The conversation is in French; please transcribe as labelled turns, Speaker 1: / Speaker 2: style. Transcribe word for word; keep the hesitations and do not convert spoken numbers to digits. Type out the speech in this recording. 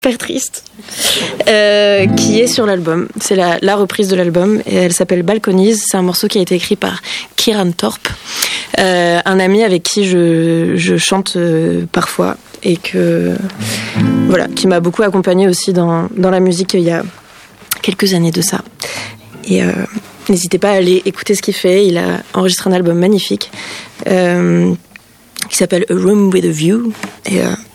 Speaker 1: super triste, euh, qui est sur l'album. C'est la, la reprise de l'album et elle s'appelle Balconies. C'est un morceau qui a été écrit par Kieran Thorpe, euh, un ami avec qui je, je chante euh, parfois et que voilà, qui m'a beaucoup accompagnée aussi dans, dans la musique il y a quelques années de ça. Et euh, n'hésitez pas à aller écouter ce qu'il fait. Il a enregistré un album magnifique euh, qui s'appelle A Room with a View et euh,